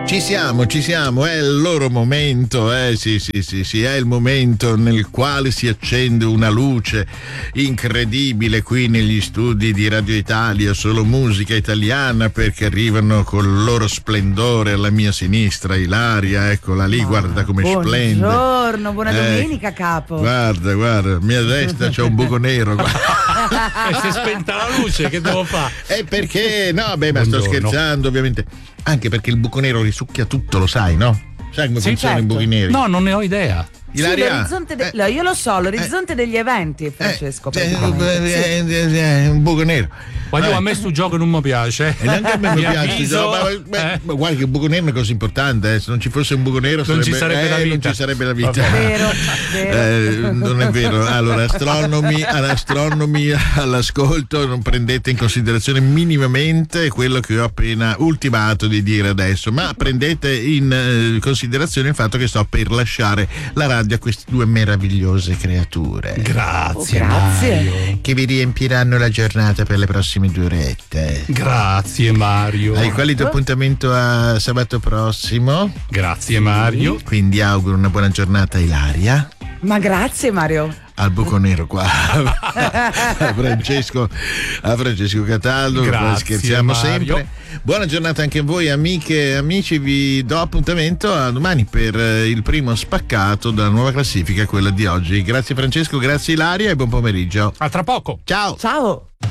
Ci siamo, è il loro momento, sì, è il momento nel quale si accende una luce incredibile qui negli studi di Radio Italia, solo musica italiana, perché arrivano col loro splendore alla mia sinistra Ilaria, eccola lì, guarda come splende. Buongiorno, buona domenica, capo. Guarda, a mia destra c'è un buco nero, E si è spenta la luce, che devo fare? Perché? No, ma sto scherzando, ovviamente. Anche perché il buco nero risucchia tutto, lo sai, no? Sai come funzionano i buchi neri? No, non ne ho idea. Ilaria? Io lo so, l'orizzonte degli eventi, Francesco. Un buco nero. Ma io a me sto gioco non mi piace. E neanche a me mi piace. Ma guarda che il buco nero è una cosa importante. Se non ci fosse un buco nero non ci sarebbe la vita. Non ci sarebbe la vita. Vero. Non è vero. Allora, astronomi all'ascolto, non prendete in considerazione minimamente quello che ho appena ultimato di dire adesso, ma prendete in considerazione il fatto che sto per lasciare la radio a queste due meravigliose creature. Grazie. Grazie. Che vi riempiranno la giornata per le prossime 2 orette. Grazie Mario. Hai qualche appuntamento a sabato prossimo? Grazie Mario. Quindi auguro una buona giornata a Ilaria. Ma grazie Mario. Al buco nero qua a Francesco Cataldo. Grazie, scherziamo Mario. sempre. Buona giornata anche a voi, amiche e amici. Vi do appuntamento a domani per il primo spaccato della nuova classifica, quella di oggi. Grazie Francesco, grazie Ilaria e buon pomeriggio. A tra poco. Ciao.